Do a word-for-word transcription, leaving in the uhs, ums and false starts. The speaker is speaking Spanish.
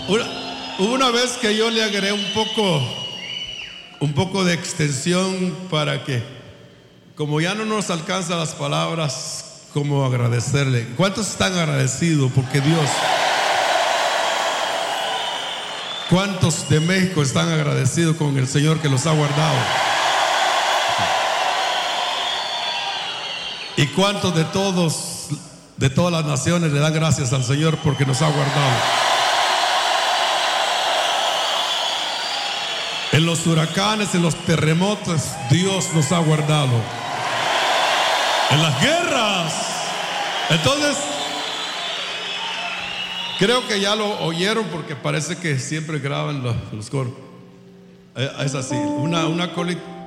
Una, una vez que yo le agregué un poco, un poco de extensión para que, como ya no nos alcanzan las palabras, como agradecerle. ¿Cuántos están agradecidos? Porque Dios. ¿Cuántos de México están agradecidos con el Señor que los ha guardado? ¿Y cuántos de todos, de todas las naciones le dan gracias al Señor porque nos ha guardado? En los huracanes, en los terremotos, Dios nos ha guardado. En las guerras. Entonces, creo que ya lo oyeron porque parece que siempre graban los, los coros. Es así, una, una colita.